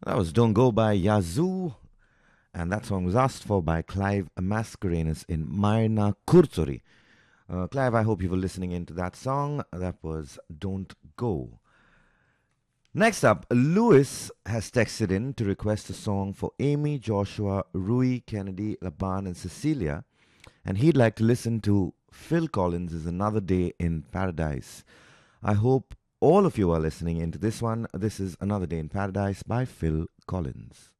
That was Don't Go by Yazoo, and that song was asked for by Clive Mascarenhas in Marna Kurtori. Clive, I hope you were listening into that song. That was Don't Go. Next up, Lewis has texted in to request a song for Amy, Joshua, Rui, Kennedy, Laban, and Cecilia, and he'd like to listen to Phil Collins' Another Day in Paradise. I hope all of you are listening into this one. This is Another Day in Paradise by Phil Collins.